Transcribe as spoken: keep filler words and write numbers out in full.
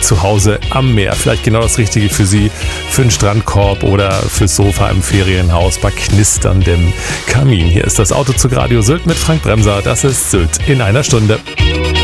zu Hause am Meer. Vielleicht genau das Richtige für Sie, für einen Strandkorb oder fürs Sofa im Ferienhaus bei knisterndem Kamin. Hier ist das Autozug Radio Sylt mit Frank Bremser. Das ist Sylt in einer Stunde.